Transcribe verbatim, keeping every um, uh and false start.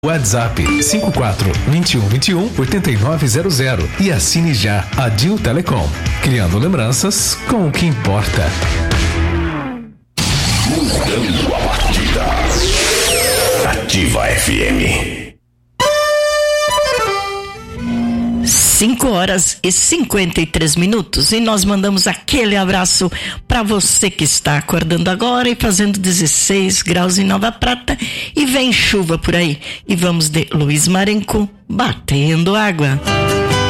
WhatsApp cinco quatro, vinte e um, vinte e um, oitenta e nove zero zero e assine já a Dil Telecom, criando lembranças com o que importa. Mudando a partida. Ativa F M. cinco horas e cinquenta e três minutos e nós mandamos aquele abraço para você que está acordando agora e fazendo dezesseis graus em Nova Prata e vem chuva por aí. E vamos de Luiz Marenco, Batendo Água.